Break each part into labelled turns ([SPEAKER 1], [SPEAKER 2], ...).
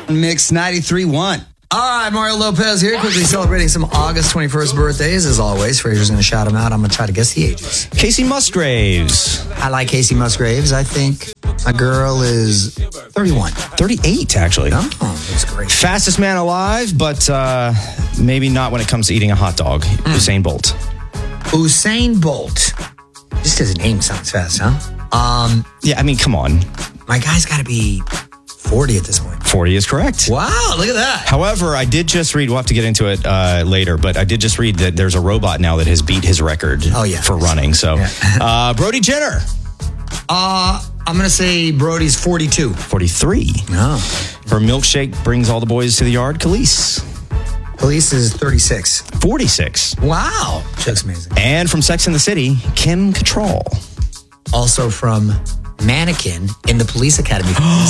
[SPEAKER 1] Mix 93.1.
[SPEAKER 2] All right, Mario Lopez here, quickly celebrating some August 21st birthdays. As always, Fraser's going to shout them out. I'm going to try to guess the ages.
[SPEAKER 3] Casey Musgraves.
[SPEAKER 2] I like Casey Musgraves. I think my girl is 31.
[SPEAKER 3] 38, actually.
[SPEAKER 2] Oh, that's great.
[SPEAKER 3] Fastest man alive, but maybe not when it comes to eating a hot dog. Usain Bolt.
[SPEAKER 2] Usain Bolt. Just his name sounds fast, huh?
[SPEAKER 3] Yeah, I mean, come on.
[SPEAKER 2] My guy's got to be 40 at this point.
[SPEAKER 3] 40 is correct.
[SPEAKER 2] Wow, look at that.
[SPEAKER 3] However, I did just read, we'll have to get into it later, but I did just read that there's a robot now that has beat his record for running. So, Brody Jenner.
[SPEAKER 2] I'm going to say Brody's 42.
[SPEAKER 3] 43.
[SPEAKER 2] No.
[SPEAKER 3] Her milkshake brings all the boys to the yard. Khalees.
[SPEAKER 2] Khalees is 36.
[SPEAKER 3] 46.
[SPEAKER 2] Wow. She looks amazing.
[SPEAKER 3] And from Sex and the City, Kim Cattrall.
[SPEAKER 2] Also from Mannequin in the Police Academy.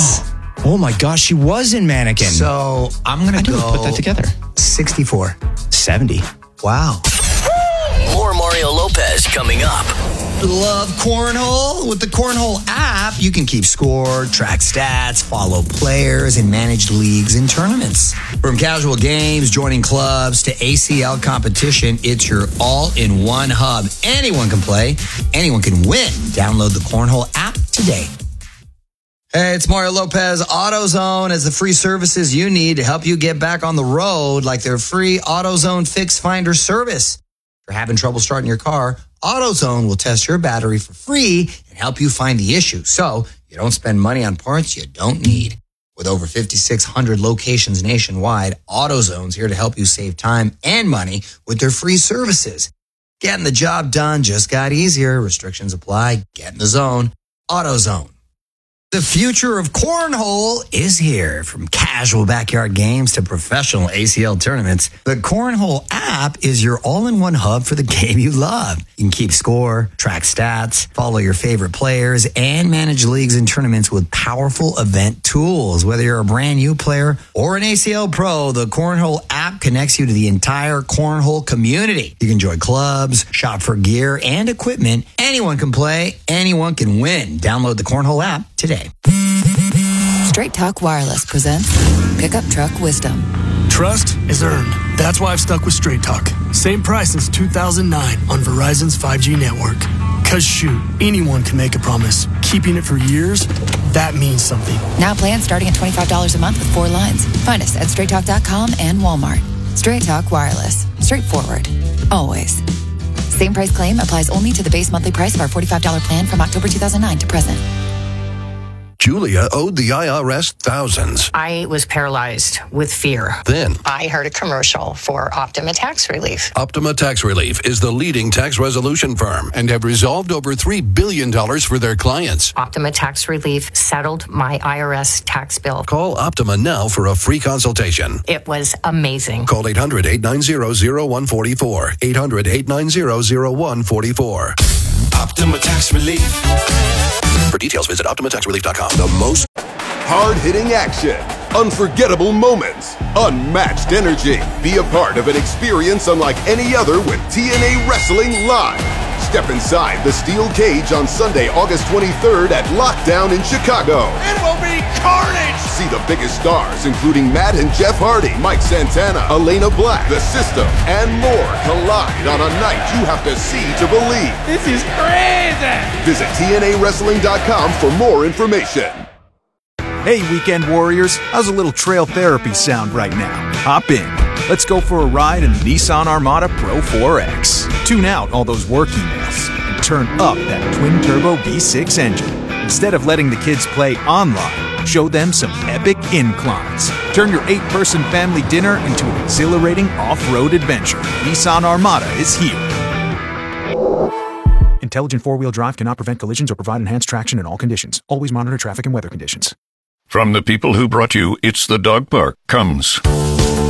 [SPEAKER 3] Oh my gosh, she was in Mannequin.
[SPEAKER 2] So I'm going to go.
[SPEAKER 3] Put that together.
[SPEAKER 2] 64.
[SPEAKER 3] 70.
[SPEAKER 2] Wow.
[SPEAKER 4] More Mario Lopez coming up.
[SPEAKER 2] Love Cornhole? With the Cornhole app, you can keep score, track stats, follow players, and manage leagues and tournaments. From casual games, joining clubs, to ACL competition, it's your all-in-one hub. Anyone can play. Anyone can win. Download the Cornhole app today. Hey, it's Mario Lopez. AutoZone has the free services you need to help you get back on the road, like their free AutoZone Fix Finder service. If you're having trouble starting your car, AutoZone will test your battery for free and help you find the issue, so you don't spend money on parts you don't need. With over 5,600 locations nationwide, AutoZone's here to help you save time and money with their free services. Getting the job done just got easier. Restrictions apply. Get in the zone. AutoZone. The future of cornhole is here. From casual backyard games to professional ACL tournaments, the Cornhole app is your all-in-one hub for the game you love. You can keep score, track stats, follow your favorite players, and manage leagues and tournaments with powerful event tools. Whether you're a brand new player or an ACL pro, the Cornhole app connects you to the entire cornhole community. You can join clubs, shop for gear and equipment. Anyone can play, anyone can win. Download the Cornhole app today.
[SPEAKER 5] Straight Talk Wireless presents Pickup Truck Wisdom.
[SPEAKER 6] Trust is earned. That's why I've stuck with Straight Talk. Same price since 2009 on Verizon's 5G network. Cause shoot, anyone can make a promise. Keeping it for years, that means something.
[SPEAKER 5] Now plans starting at $25 a month with 4 lines. Find us at straighttalk.com and Walmart. Straight Talk Wireless. Straightforward. Always. Same price claim applies only to the base monthly price of our $45 plan from October 2009 to present.
[SPEAKER 7] Julia owed the IRS thousands.
[SPEAKER 8] I was paralyzed with fear.
[SPEAKER 7] Then
[SPEAKER 8] I heard a commercial for Optima Tax Relief.
[SPEAKER 7] Optima Tax Relief is the leading tax resolution firm and have resolved over $3 billion for their clients.
[SPEAKER 8] Optima Tax Relief settled my IRS tax bill.
[SPEAKER 7] Call Optima now for a free consultation.
[SPEAKER 8] It was amazing.
[SPEAKER 7] Call 800-890-0144. 800-890-0144.
[SPEAKER 9] Optima Tax Relief.
[SPEAKER 7] For details, visit OptimaTaxRelief.com.
[SPEAKER 9] The most hard-hitting action, unforgettable moments, unmatched energy. Be a part of an experience unlike any other with TNA Wrestling Live. Step inside the steel cage on Sunday, August 23rd at Lockdown in Chicago.
[SPEAKER 10] It will be carnage!
[SPEAKER 9] See the biggest stars, including Matt and Jeff Hardy, Mike Santana, Elena Black, The System, and more collide on a night you have to see to believe.
[SPEAKER 10] This is crazy!
[SPEAKER 9] Visit TNAWrestling.com for more information.
[SPEAKER 11] Hey, Weekend Warriors, how's a little trail therapy sound right now? Hop in. Let's go for a ride in the Nissan Armada Pro 4X. Tune out all those work emails and turn up that twin-turbo V6 engine. Instead of letting the kids play online, show them some epic inclines. Turn your 8-person family dinner into an exhilarating off-road adventure. Nissan Armada is here. Intelligent four-wheel drive cannot prevent collisions or provide enhanced traction in all conditions. Always monitor traffic and weather conditions.
[SPEAKER 12] From the people who brought you It's the Dog Park comes